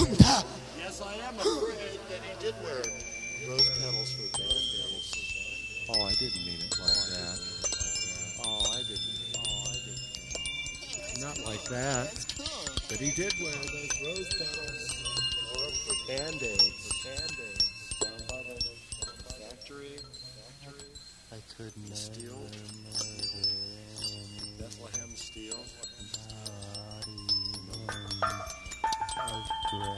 Yes, I am afraid that he did wear rose petals for band-aids. Oh, I didn't mean it like that. Oh, I didn't. Not like that. But he did wear those rose petals. Or for band-aids. Down by the factory. I could never Steel. murder Bethlehem Steel. anybody of